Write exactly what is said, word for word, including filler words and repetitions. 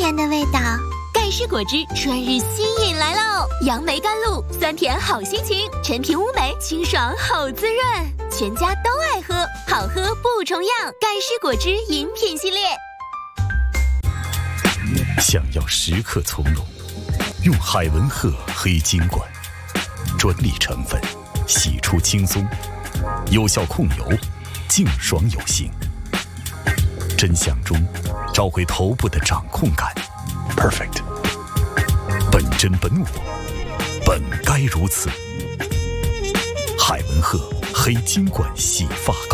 甜的味道。 盖世果汁春日新饮来喽！杨梅甘露，酸甜好心情，陈皮乌梅清爽好滋润，全家都爱喝，好喝不重样。盖世果汁饮品系列。 想要时刻从容，用海文赫黑金罐，专利成分，洗出轻松，有效控油，净爽有型。真相中找回头部的掌控感 ，perfect。本真本我，本该如此。海文赫黑金罐洗发膏。